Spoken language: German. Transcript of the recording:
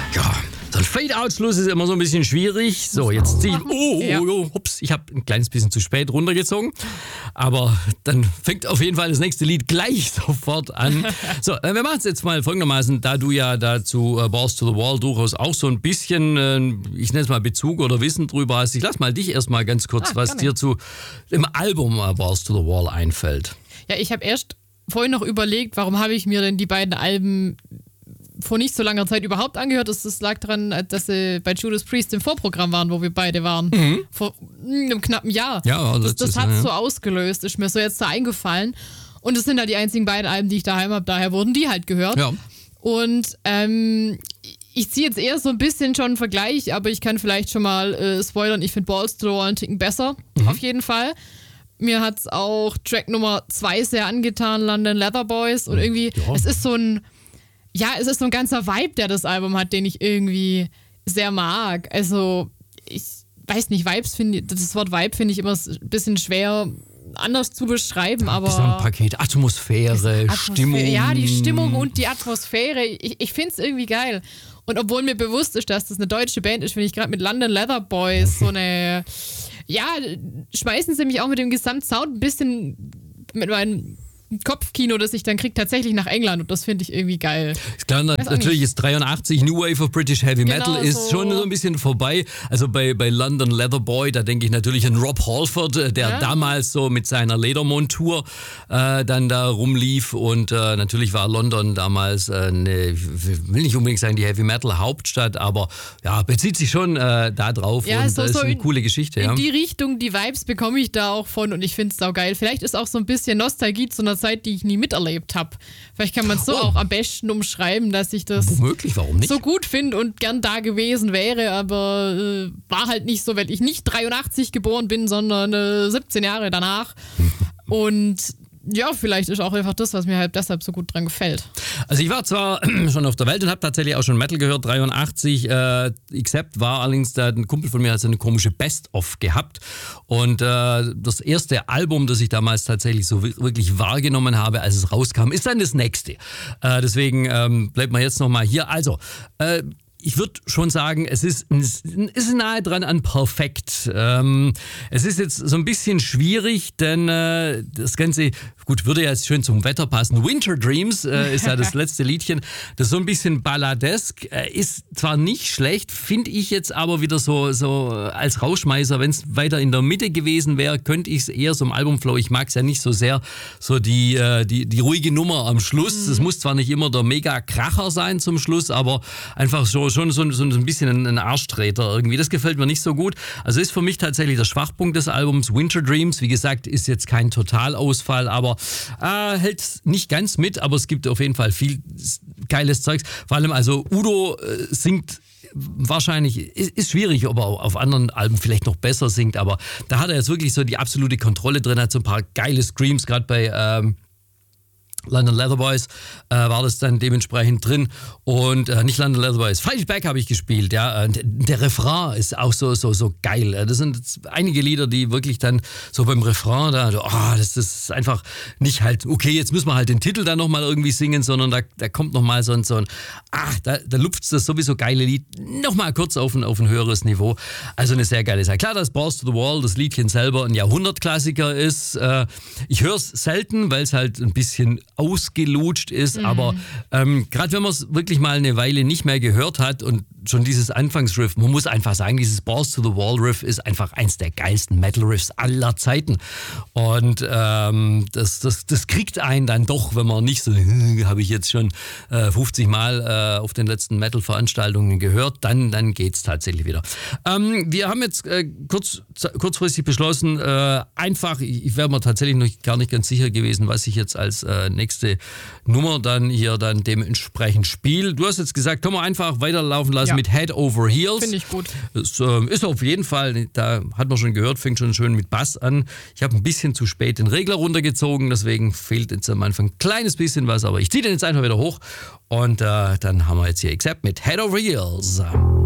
Ja, so ein Fade-Out-Schluss ist immer so ein bisschen schwierig. So, jetzt ziehe ich... Ups, ich habe ein kleines bisschen zu spät runtergezogen. Aber dann fängt auf jeden Fall das nächste Lied gleich sofort an. So, wir machen es jetzt mal folgendermaßen, da du ja dazu Balls to the Wall durchaus auch so ein bisschen, ich nenne es mal Bezug oder Wissen drüber hast. Ich lass mal dich erstmal ganz kurz, was dir zu dem Album Balls to the Wall einfällt. Ja, ich habe erst vorhin noch überlegt, warum habe ich mir denn die beiden Alben vor nicht so langer Zeit überhaupt angehört. Das lag daran, dass sie bei Judas Priest im Vorprogramm waren, wo wir beide waren. Vor einem knappen Jahr. Ja, das hat so ausgelöst, ist mir so jetzt da eingefallen. Und es sind halt die einzigen beiden Alben, die ich daheim habe, daher wurden die halt gehört. Ja. Und ich ziehe jetzt eher so ein bisschen schon einen Vergleich, aber ich kann vielleicht schon mal spoilern, ich finde Balls to the Wall einen Ticken besser, auf jeden Fall. Mir hat es auch Track Nummer 2 sehr angetan, London Leather Boys. Und irgendwie, es ist so ein ganzer Vibe, der das Album hat, den ich irgendwie sehr mag. Also, ich weiß nicht, das Wort Vibe finde ich immer ein bisschen schwer anders zu beschreiben, aber... Gesamtpaket, Atmosphäre, Stimmung. Ja, die Stimmung und die Atmosphäre. Ich finde es irgendwie geil. Und obwohl mir bewusst ist, dass das eine deutsche Band ist, finde ich gerade mit London Leather Boys so eine... Ja, schmeißen sie mich auch mit dem Gesamtsound ein bisschen mit meinem Kopfkino, das ich dann kriege, tatsächlich nach England und das finde ich irgendwie geil. Ist klar, natürlich ist 83 New Wave of British Heavy Metal ist schon so ein bisschen vorbei. Also bei London Leather Boy, da denke ich natürlich an Rob Halford, der damals so mit seiner Ledermontur dann da rumlief und natürlich war London damals will nicht unbedingt sagen die Heavy Metal Hauptstadt, aber ja, bezieht sich schon da drauf und das ist eine coole Geschichte. In die Richtung, die Vibes bekomme ich da auch von und ich finde es saugeil. Vielleicht ist auch so ein bisschen Nostalgie zu einer Zeit, die ich nie miterlebt habe. Vielleicht kann man es so auch am besten umschreiben, dass ich das womöglich, warum nicht? So gut finde und gern da gewesen wäre, aber war halt nicht so, weil ich nicht 83 geboren bin, sondern 17 Jahre danach. Und ja, vielleicht ist auch einfach das, was mir halt deshalb so gut dran gefällt. Also ich war zwar schon auf der Welt und habe tatsächlich auch schon Metal gehört, 83. Accept war allerdings, da hat ein Kumpel von mir also eine komische Best-of gehabt. Und das erste Album, das ich damals tatsächlich so wirklich wahrgenommen habe, als es rauskam, ist dann das nächste. Deswegen bleibt man jetzt nochmal hier. Also, ich würde schon sagen, es ist nahe dran an perfekt. Es ist jetzt so ein bisschen schwierig, denn das Ganze, gut, würde ja jetzt schön zum Wetter passen. Winter Dreams ist ja das letzte Liedchen. Das ist so ein bisschen balladesk. Ist zwar nicht schlecht, finde ich jetzt aber wieder so als Rausschmeißer. Wenn es weiter in der Mitte gewesen wäre, könnte ich es eher so im Albumflow. Ich mag es ja nicht so sehr, so die ruhige Nummer am Schluss. Es muss zwar nicht immer der Mega-Kracher sein zum Schluss, aber einfach schon so ein bisschen ein Arschtreter irgendwie. Das gefällt mir nicht so gut. Also ist für mich tatsächlich der Schwachpunkt des Albums Winter Dreams. Wie gesagt, ist jetzt kein Totalausfall, aber hält nicht ganz mit, aber es gibt auf jeden Fall viel geiles Zeugs. Vor allem also Udo singt wahrscheinlich, ist schwierig, ob er auf anderen Alben vielleicht noch besser singt, aber da hat er jetzt wirklich so die absolute Kontrolle drin, hat so ein paar geile Screams, gerade bei London Leather Boys war das dann dementsprechend drin und nicht London Leather Boys, Fight It Back habe ich gespielt, ja, der Refrain ist auch so geil, das sind einige Lieder, die wirklich dann so beim Refrain das ist einfach nicht halt, okay, jetzt müssen wir halt den Titel dann nochmal irgendwie singen, sondern da kommt nochmal so ein da lupft das sowieso geile Lied nochmal kurz auf ein höheres Niveau, also eine sehr geile Sache. Klar, dass Balls to the Wall, das Liedchen selber ein Jahrhundertklassiker ist, ich höre es selten, weil es halt ein bisschen ausgelutscht ist, aber gerade wenn man es wirklich mal eine Weile nicht mehr gehört hat und schon dieses Anfangsriff, man muss einfach sagen, dieses Balls to the Wall Riff ist einfach eins der geilsten Metal Riffs aller Zeiten und das kriegt einen dann doch, wenn man nicht so, habe ich jetzt schon 50 Mal auf den letzten Metal-Veranstaltungen gehört, dann geht's tatsächlich wieder. Wir haben jetzt kurzfristig beschlossen, einfach, ich wäre mir tatsächlich noch gar nicht ganz sicher gewesen, was ich jetzt als nächste Nummer dann hier dann dementsprechend spiele. Du hast jetzt gesagt, können wir einfach weiterlaufen lassen mit Head Over Heels. Finde ich gut. Das ist auf jeden Fall, da hat man schon gehört, fängt schon schön mit Bass an. Ich habe ein bisschen zu spät den Regler runtergezogen, deswegen fehlt jetzt am Anfang ein kleines bisschen was, aber ich ziehe den jetzt einfach wieder hoch und dann haben wir jetzt hier Accept mit Head Over Heels.